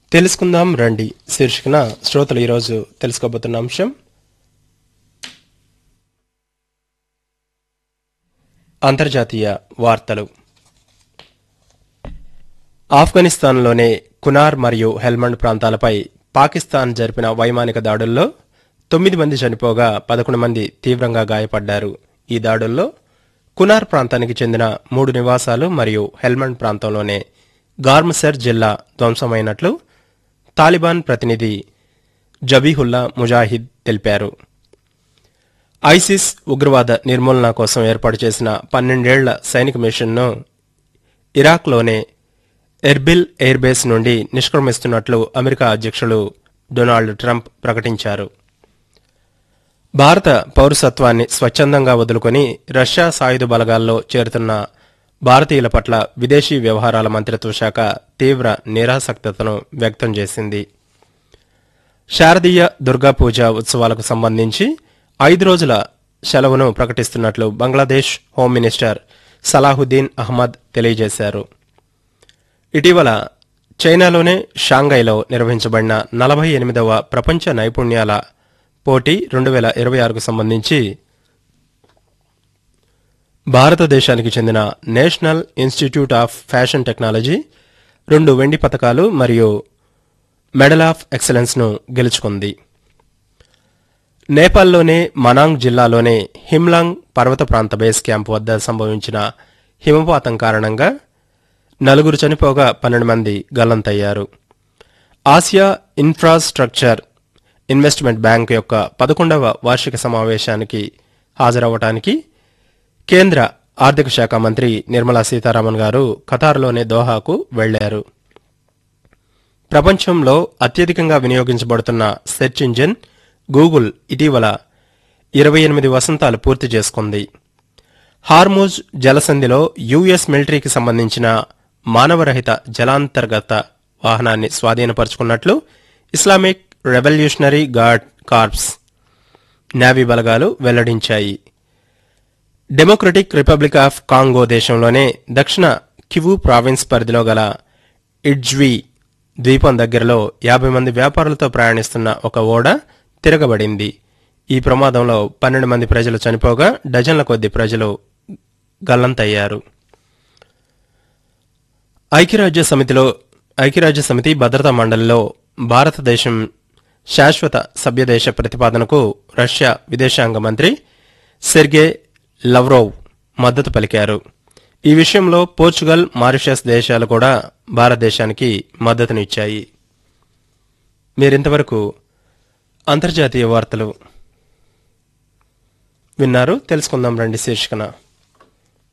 తెలుసుకుందాం రండి శీర్షికన శ్రోతలు ఈరోజు తెలుసుకోబోతున్న అంశం అంతర్జాతీయ వార్తలు. ఆఫ్ఘనిస్తాన్లోని కునార్ మరియు హెల్మండ్ ప్రాంతాలపై పాకిస్తాన్ జరిపిన వైమానిక దాడుల్లో 9 మంది చనిపోగా 11 మంది తీవ్రంగా గాయపడ్డారు. ఈ దాడుల్లో కునార్ ప్రాంతానికి చెందిన 3 నివాసాలు మరియు హెల్మండ్ ప్రాంతంలోనే గార్మసర్ జిల్లా ధ్వంసమైనట్లు తాలిబాన్ ప్రతినిధి జబీహుల్లా ముజాహిద్ తెలిపారు. ఐసిస్ ఉగ్రవాద నిర్మూలన కోసం ఏర్పాటు చేసిన 12 ఏళ్ల సైనిక మిషన్ను ఇరాక్లోని ఎర్బిల్ ఎయిర్బేస్ నుండి నిష్క్రమిస్తున్నట్లు అమెరికా అధ్యక్షులు డొనాల్డ్ ట్రంప్ ప్రకటించారు. భారత పౌరసత్వాన్ని స్వచ్ఛందంగా వదులుకొని రష్యా సాయుధ బలగాల్లో చేరుతున్న భారతీయుల పట్ల విదేశీ వ్యవహారాల మంత్రిత్వ శాఖ తీవ్ర నిరాసక్తతను వ్యక్తం చేసింది. శారదీయ దుర్గాపూజ ఉత్సవాలకు సంబంధించి 5 రోజుల సెలవును ప్రకటిస్తున్నట్లు బంగ్లాదేశ్ హోం మినిస్టర్ సలాహుద్దీన్ అహ్మద్ తెలియజేశారు. ఇటీవల చైనాలోనే షాంఘైలో నిర్వహించబడిన 48వ ప్రపంచ నైపుణ్యాల పోటీ 2026కు సంబంధించి భారతదేశానికి చెందిన national institute of fashion technology 2 వెండి పతకాలు మరియు మెడల్ ఆఫ్ ఎక్సలెన్స్ ను గెలుచుకుంది. నేపాల్లోని మనాంగ్ జిల్లాలోని హిమ్లాంగ్ పర్వత ప్రాంత బేస్ క్యాంప్ వద్ద సంభవించిన హిమపాతం కారణంగా 4 చనిపోగా 12 మంది గల్లంతయ్యారు. ఆసియా ఇన్ఫ్రాస్ట్రక్చర్ ఇన్వెస్ట్మెంట్ బ్యాంక్ యొక్క 11వ వార్షిక సమావేశానికి హాజరవ్వటానికి కేంద్ర ఆర్థిక శాఖ మంత్రి నిర్మలా సీతారామన్ గారు ఖతార్లోని దోహాకు వెళ్లారు. ప్రపంచంలో అత్యధికంగా వినియోగించబడుతున్న సెర్చ్ ఇంజిన్ గూగుల్ ఇటీవల 28 వసంతాలు పూర్తి చేసుకుంది. హార్మూజ్ జలసంధిలో యుఎస్ మిలిటరీకి సంబంధించిన మానవరహిత జలాంతర్గత వాహనాన్ని స్వాధీనపరుచుకున్నట్లు Islamic revolutionary gourd corps navy బలగాలు వెల్లడించాయి. డెమోక్రటిక్ రిపబ్లిక్ ఆఫ్ కాంగో దేశంలోనే దక్షిణ కివు ప్రావిన్స్ పరిధిలో గల ఇడ్జ్వీ ద్వీపం దగ్గరలో 50 మంది వ్యాపారులతో ప్రయాణిస్తున్న ఒక ఓడ తిరగబడింది. ఈ ప్రమాదంలో 12 మంది ప్రజలు చనిపోగా డజన్ల కొద్ది ప్రజలు గల్లంతయ్యారు. ఐక్యరాజ్య సమితి భద్రతా మండలిలో భారతదేశం శాశ్వత సభ్యదేశ ప్రతిపాదనకు రష్యా విదేశాంగ మంత్రి సెర్గే లవ్రోవ్ మద్దతు పలికారు. ఈ విషయంలో పోర్చుగల్, మారిషస్ దేశాలు కూడా భారతదేశానికి మద్దతునిచ్చాయి. మీరింతవరకు అంతర్జాతీయ వార్తలు విన్నారు. తెలుసుకుందాం రండి శీర్షికన